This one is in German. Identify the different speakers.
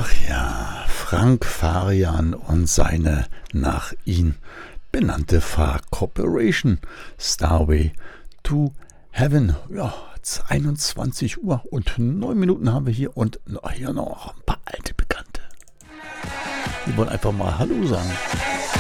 Speaker 1: Ach ja, Frank Farian und seine nach ihm benannte Fahrcorporation Starway to Heaven. Ja, jetzt 21 Uhr und 9 Minuten haben wir hier und hier noch ein paar alte Bekannte. Wir wollen einfach mal Hallo sagen.